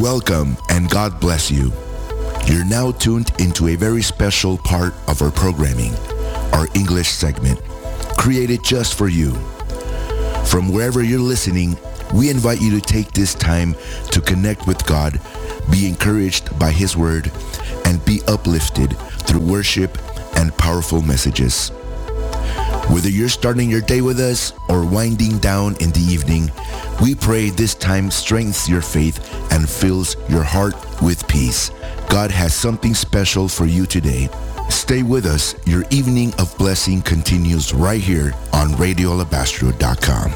Welcome and God bless you. You're now tuned into a very special part of our programming, our English segment, created just for you. From wherever you're listening, we invite you to take this time to connect with God, be encouraged by His Word, and be uplifted through worship and powerful messages. Whether you're starting your day with us or winding down in the evening, we pray this time strengthens your faith and fills your heart with peace. God has something special for you today. Stay with us. Your evening of blessing continues right here on RadioAlabastro.com.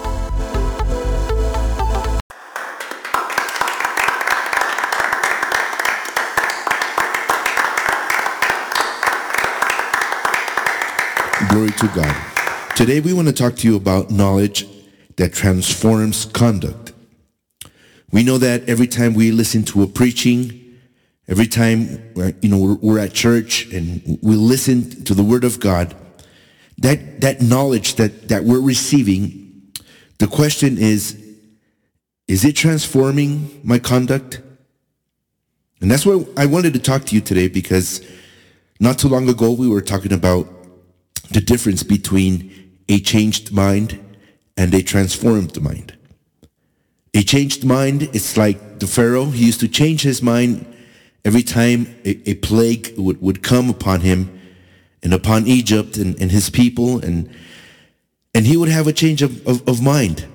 Glory to God. Today we want to talk to you about knowledge that transforms conduct. We know that every time we listen to a preaching, every time we're at church and we listen to the Word of God, that knowledge that we're receiving, the question is it transforming my conduct? And that's what I wanted to talk to you today, because not too long ago we were talking about the difference between a changed mind and a transformed mind. A changed mind is like the Pharaoh. He used to change his mind every time a plague would come upon him and upon Egypt and his people, and he would have a change of mind.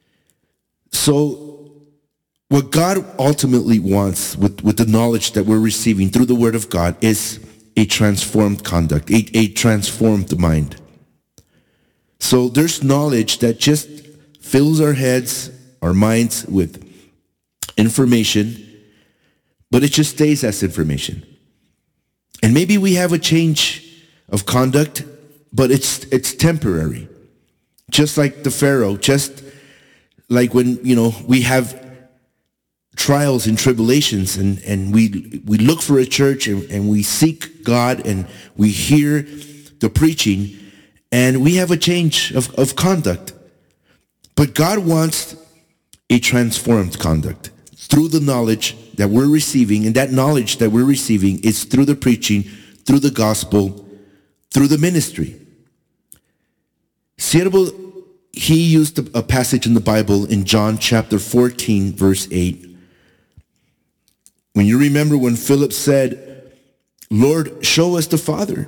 So what God ultimately wants with the knowledge that we're receiving through the Word of God is a transformed conduct, a transformed mind. So there's knowledge that just fills our heads, our minds with information, but it just stays as information. And maybe we have a change of conduct, but it's temporary. Just like the Pharaoh, just like when, we have trials and tribulations, and we look for a church and we seek God and we hear the preaching and we have a change of conduct. But God wants a transformed conduct through the knowledge that we're receiving, and that knowledge that we're receiving is through the preaching, through the gospel, through the ministry. Siervo, he used a passage in the Bible in John chapter 14, verse 8. When you remember when Philip said, "Lord, show us the Father."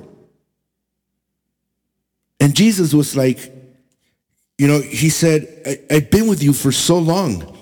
And Jesus was like, he said, I've been with you for so long,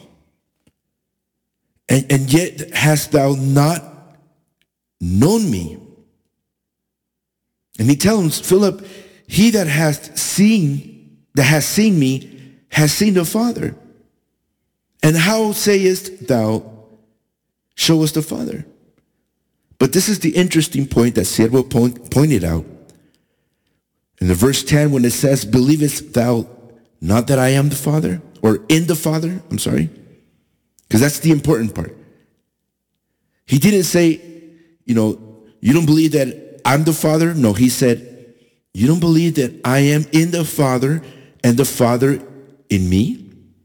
and yet hast thou not known me. And he tells Philip, he that has seen me has seen the Father. And how sayest thou, show us the Father? But this is the interesting point that Siervo pointed out. In the verse 10, when it says, believest thou not that I am the Father? Or in the Father? I'm sorry. Because that's the important part. He didn't say, you don't believe that I'm the Father? No, he said, you don't believe that I am in the Father and the Father in me?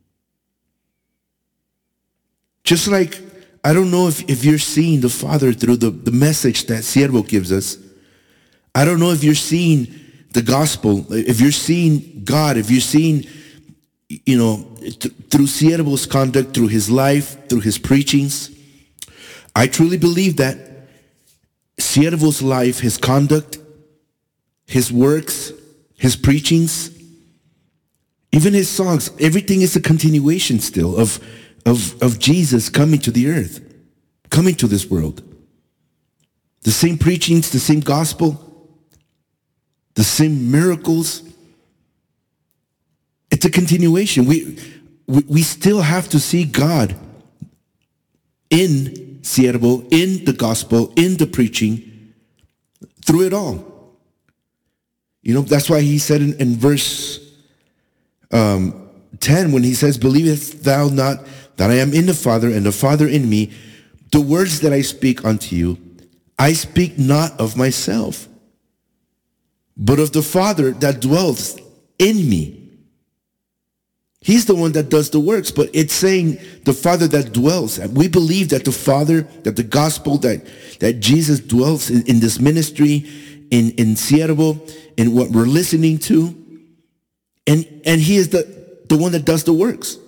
Just like, I don't know if you're seeing the Father through the message that Siervo gives us. I don't know if you're seeing the gospel, if you're seeing God, if you're seeing, through Siervo's conduct, through his life, through his preachings. I truly believe that Siervo's life, his conduct, his works, his preachings, even his songs, everything is a continuation still of Jesus coming to the earth, coming to this world. The same preachings, the same gospel, the same miracles. It's a continuation. We still have to see God in Siervo, in the gospel, in the preaching, through it all. That's why he said in verse 10, when he says, believest thou not that I am in the Father and the Father in me? The words that I speak unto you, I speak not of myself, but of the Father that dwells in me. He's the one that does the works, but it's saying the Father that dwells. We believe that the Father, that the gospel, that Jesus dwells in this ministry, in Siervo, in what we're listening to. And he is the one that does the works.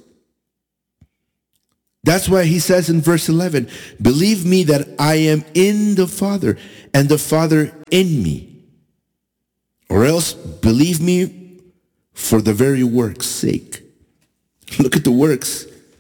That's why he says in verse 11, believe me that I am in the Father and the Father in me. Or else believe me for the very work's sake. Look at the works